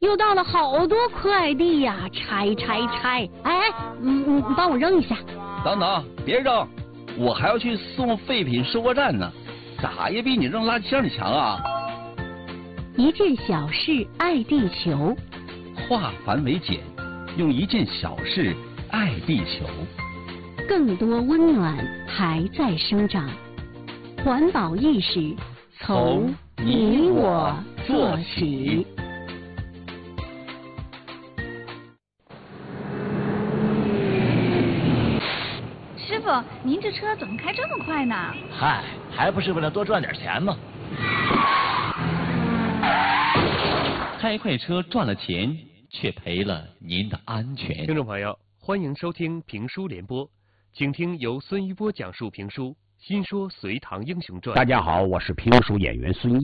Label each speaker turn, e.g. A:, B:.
A: 又到了好多快递呀，拆！哎，帮我扔一下。
B: 等等，别扔，我还要去送废品收货站呢，咋也比你扔垃圾箱里强啊！
A: 一件小事爱地球，
B: 化繁为简，用一件小事爱地球。
A: 更多温暖还在生长，环保意识从你我做起。
C: 师傅，您这车怎么开这么快呢？
D: 嗨，还不是为了多赚点钱吗？
B: 开快车赚了钱，却赔了您的安全。
E: 听众朋友，欢迎收听评书联播，请听由孙一波讲述评书《新说隋唐英雄传》。
F: 大家好，我是评书演员孙一。